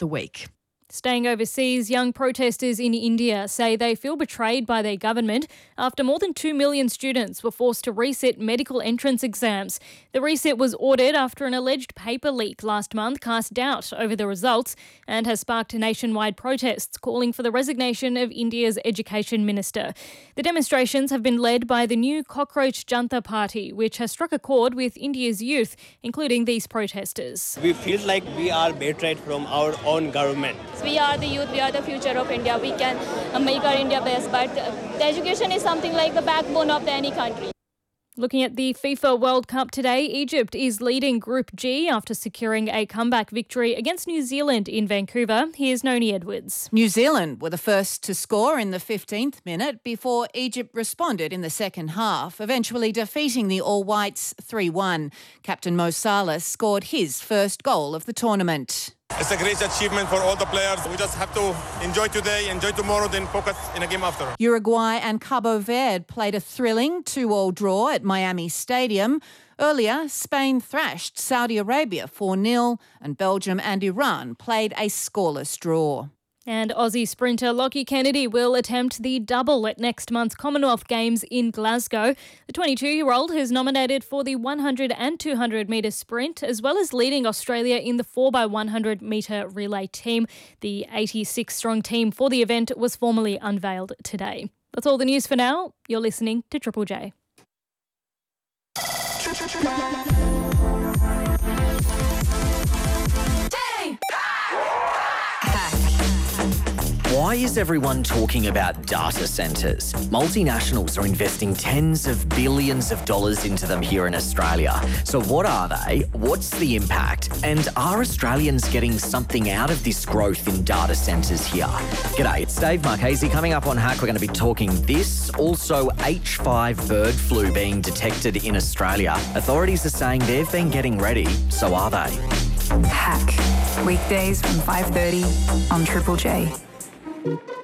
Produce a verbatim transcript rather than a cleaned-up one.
the week. Staying overseas, young protesters in India say they feel betrayed by their government after more than two million students were forced to resit medical entrance exams. The resit was ordered after an alleged paper leak last month cast doubt over the results and has sparked nationwide protests calling for the resignation of India's education minister. The demonstrations have been led by the new Cockroach Janta Party, which has struck a chord with India's youth, including these protesters. We feel like we are betrayed from our own government. We are the youth, we are the future of India. We can uh, make our India best, but uh, the education is something like the backbone of the, any country. Looking at the FIFA World Cup today, Egypt is leading Group G after securing a comeback victory against New Zealand in Vancouver. Here's Noni Edwards. New Zealand were the first to score in the fifteenth minute before Egypt responded in the second half, eventually defeating the All Whites three one. Captain Mo Salah scored his first goal of the tournament. It's a great achievement for all the players. We just have to enjoy today, enjoy tomorrow, then focus in a game after. Uruguay and Cabo Verde played a thrilling two all draw at Miami Stadium. Earlier, Spain thrashed Saudi Arabia four nil and Belgium and Iran played a scoreless draw. And Aussie sprinter Lockie Kennedy will attempt the double at next month's Commonwealth Games in Glasgow. The twenty-two-year-old is nominated for the one hundred and two hundred metre sprint, as well as leading Australia in the four by one hundred metre relay team. The eighty-six strong team for the event was formally unveiled today. That's all the news for now. You're listening to Triple J. Why is everyone talking about data centres? Multinationals are investing tens of billions of dollars into them here in Australia. So what are they? What's the impact? And are Australians getting something out of this growth in data centres here? G'day, it's Dave Marchese. Coming up on Hack, we're going to be talking this. Also, H five bird flu being detected in Australia. Authorities are saying they've been getting ready. So are they? Hack. Weekdays from five thirty on Triple J.